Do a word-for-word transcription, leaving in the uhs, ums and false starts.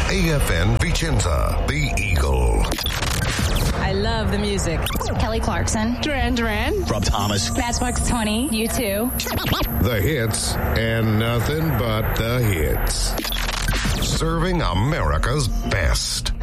A F N Vicenza, the Eagle. I love the music. Kelly Clarkson. Duran Duran. Rob Thomas. Matchbox twenty. You too. The hits and nothing but the hits. Serving America's best.